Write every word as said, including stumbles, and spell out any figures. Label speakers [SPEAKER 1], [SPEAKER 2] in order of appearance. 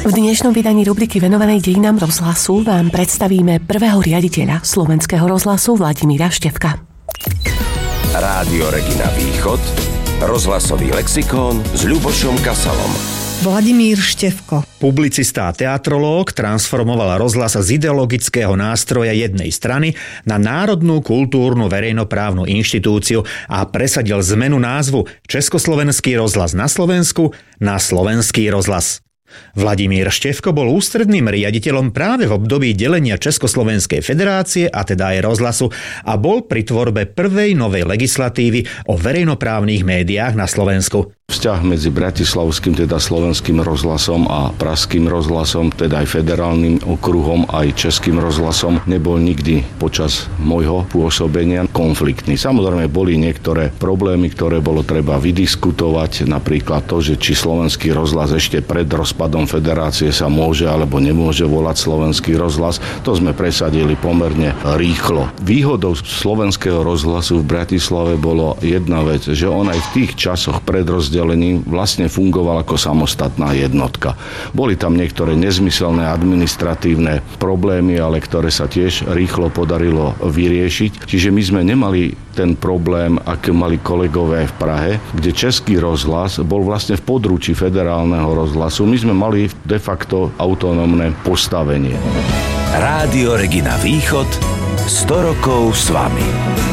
[SPEAKER 1] V dnešnom vydaní rubriky venovanej dejinám rozhlasu vám predstavíme prvého riaditeľa Slovenského rozhlasu Vladimíra Štefka.
[SPEAKER 2] Rádio Regina Východ, rozhlasový lexikón s Ľubošom Kasalom.
[SPEAKER 3] Vladimír Štefko.
[SPEAKER 4] Publicista a teatrológ, transformoval rozhlas z ideologického nástroja jednej strany na národnú kultúrnu verejnoprávnu inštitúciu a presadil zmenu názvu Československý rozhlas na Slovensku na Slovenský rozhlas. Vladimír Štefko bol ústredným riaditeľom práve v období delenia Československej federácie a teda aj rozhlasu a bol pri tvorbe prvej novej legislatívy o verejnoprávnych médiách na Slovensku.
[SPEAKER 5] Vzťah medzi bratislavským, teda slovenským rozhlasom a pražským rozhlasom, teda aj federálnym okruhom, aj českým rozhlasom, nebol nikdy počas môjho pôsobenia konfliktný. Samozrejme boli niektoré problémy, ktoré bolo treba vydiskutovať, napríklad to, že či slovenský rozhlas ešte pred rozpadom federácie sa môže alebo nemôže volať slovenský rozhlas. To sme presadili pomerne rýchlo. Výhodou slovenského rozhlasu v Bratislave bolo jedna vec, že on aj v tých časoch pred rozdelením vlastne fungoval ako samostatná jednotka. Boli tam niektoré nezmyselné administratívne problémy, ale ktoré sa tiež rýchlo podarilo vyriešiť. Čiže my sme nemali ten problém, aké mali kolegové v Prahe, kde Český rozhlas bol vlastne v područí federálneho rozhlasu. My sme mali de facto autonómne postavenie.
[SPEAKER 2] Rádio Regina Východ, sto rokov s vami.